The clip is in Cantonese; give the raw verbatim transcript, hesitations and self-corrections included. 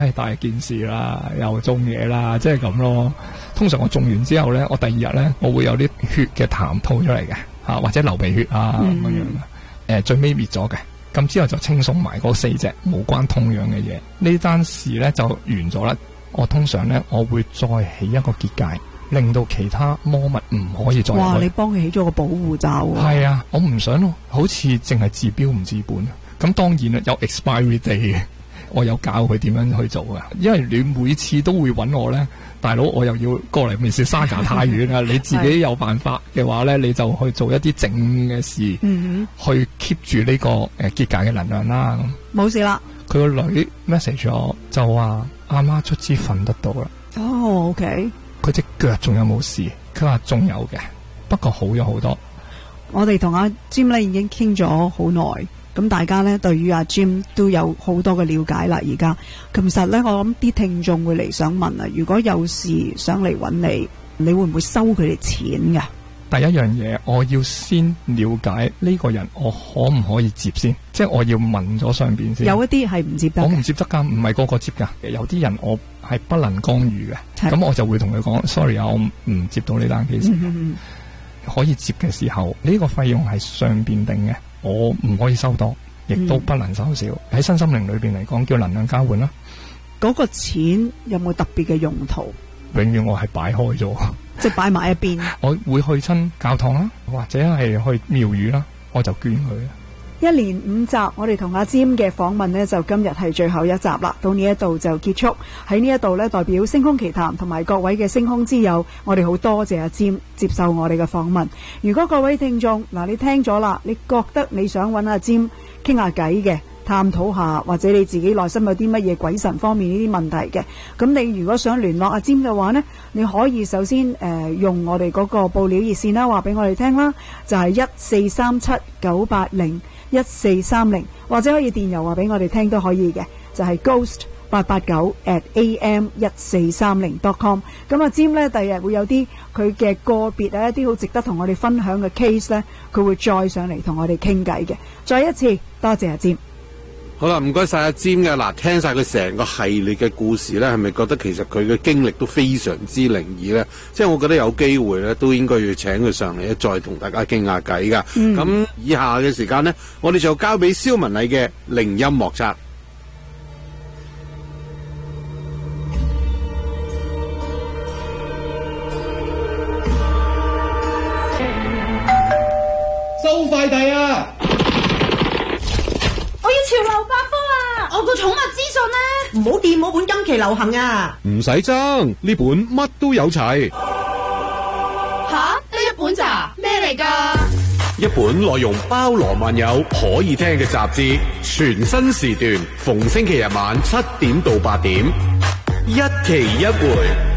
係大件事啦，又中嘢啦，即係咁咯。通常我中完之後咧，我第二日咧，我會有啲血嘅痰吐出嚟嘅，吓或者流鼻血啊咁、嗯、樣嘅。誒、呃，最尾滅咗嘅，咁之後就清送埋嗰四隻無關痛癢嘅嘢。呢單事咧就完咗啦。我通常咧，我會再起一個結界，令到其他魔物唔可以再入去。哇！ 你幫佢起咗個保護罩啊！ 係啊，我唔想好似淨係治標唔治本。咁當然啦，有 expiry day 嘅。我有教佢點樣去做噶，因為你每次都會揾我咧，大佬我又要過嚟面試沙架太遠啦，你自己有辦法嘅話咧，你就去做一啲正嘅事，嗯、去 keep 住呢個誒結界嘅能量啦。 冇事啦。佢個女 message 我就話阿媽卒之瞓得到啦。 哦 ，OK。 佢隻腳仲有冇事？佢話仲有嘅，不過好咗好多。 我哋同阿 Jim 咧已經傾咗好耐。咁大家咧對於阿 Jim 都有好多嘅了解啦。而家其實咧，我諗啲聽眾會嚟想問啊，如果有事想嚟揾你，你會唔會收佢哋錢噶？ 第一樣嘢，我要先了解呢個人，我可唔可以接先？即係我要問咗上邊先。有一啲係唔接得，我唔接得噶，唔係個個接噶。有啲人我係不能干預嘅，咁我就會同佢講 sorry 啊，我唔接到呢單 case。可以接嘅時候，呢個費用係上邊定嘅。我唔可以收多，亦都不能收少。喺、嗯、身心靈裏邊嚟講，叫能量交換啦。嗰個錢有冇特別嘅用途？永遠我係擺開咗，即係擺埋一邊。我會去親教堂啦，或者係去廟宇啦，我就捐佢。一連五集，我哋同阿占嘅訪問呢，就今日係最後一集啦。到呢一度就結束。喺呢一度呢，代表星空奇談同埋各位嘅星空之友，我哋好多謝阿占接受我哋嘅訪問。如果各位聽眾嗱，你聽咗啦，你覺得你想揾阿占傾下偈嘅，探討下，或者你自己內心有啲乜嘢鬼神方面呢啲問題嘅，咁你如果想聯絡阿占嘅話呢，你可以首先誒、呃、用我哋嗰個報料熱線啦，話俾我哋聽啦，就係一四三七九八零。一四三零，或者可以電郵話俾我哋聽都可以嘅，就係、是、ghost 八八九 at am 一四三零 dot com。咁阿占呢，第日會有啲佢嘅個別啊一啲好值得同我哋分享嘅 case 呢，佢會再上嚟同我哋傾偈嘅。再一次多謝阿占。 好啦，唔該晒阿占嘅。嗱，聽晒佢成個系列嘅故事咧，係咪覺得其實佢嘅經歷都非常之靈異咧？即係我覺得有機會咧，都應該要請佢上嚟咧，再同大家傾下偈噶。咁、嗯、以下嘅時間咧，我哋就交俾蕭文禮嘅靈音莫測。 收快遞啊！ 潮流百科啊！我個寵物資訊咧，唔好掂我本今期流行啊！ 唔使爭，呢本乜都有齊。 吓，得一本咋？咩嚟噶？ 一本內容包羅萬有，可以聽嘅雜誌，全新時段，逢星期日晚七點到八點，一期一會。